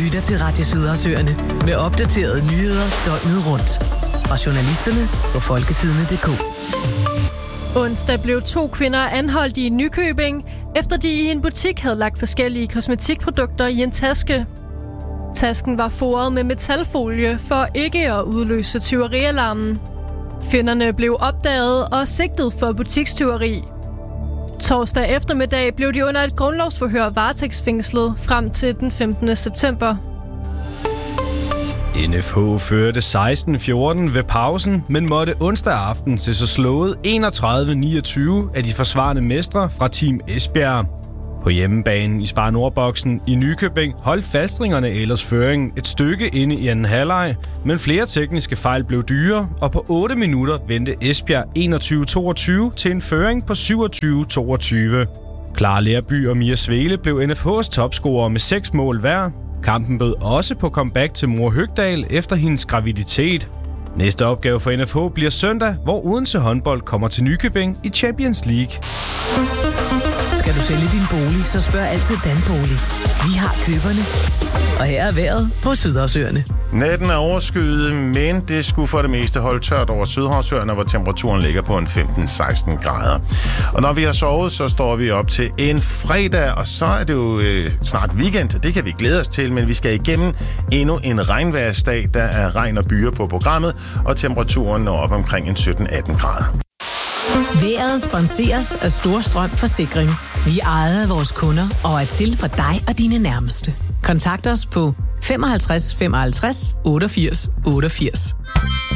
lytter til Radio Sydersøerne med opdaterede nyheder døgnet rundt. Fra journalisterne på folketidene.dk. Onsdag blev 2 kvinder anholdt i Nykøbing, efter de i en butik havde lagt forskellige kosmetikprodukter i en taske. Tasken var foret med metalfolie for ikke at udløse tyverialarmen. Kvinderne blev opdaget og sigtet for butikstyveri. Torsdag eftermiddag blev de under et grundlovsforhør varetægtsfængslet frem til den 15. september. NFH førte 16-14 ved pausen, men måtte onsdag aften se så slået 31-29 af de forsvarende mestre fra Team Esbjerg. På hjemmebanen i Spar Nordboksen i Nykøbing holdt falstringerne ellers føringen et stykke inde i anden halvleg, men flere tekniske fejl blev dyre, og på 8 minutter vendte Esbjerg 21-22 til en føring på 27-22. Clara Lerby og Mia Svele blev NFH's topscorer med 6 mål hver. Kampen bød også på comeback til Mor Høgdal efter hendes graviditet. Næste opgave for NFH bliver søndag, hvor Odense håndbold kommer til Nykøbing i Champions League. Skal du sælge din bolig, så spørg altid Danbolig. Vi har køberne. Og her er vejret på Sydersøerne. Natten er overskyet, men det skulle for det meste holde tørt over Sydhavsøerne, hvor temperaturen ligger på en 15-16 grader. Og når vi har sovet, så står vi op til en fredag, og så er det jo snart weekend. Det kan vi glæde os til, men vi skal igennem endnu en regnværsdag. Der er regn og byer på programmet, og temperaturen når op omkring en 17-18 grader. Vejret sponseres af Storstrøm Forsikring. Vi er ejet af vores kunder og er til for dig og dine nærmeste. Kontakt os på 55 55 88 88.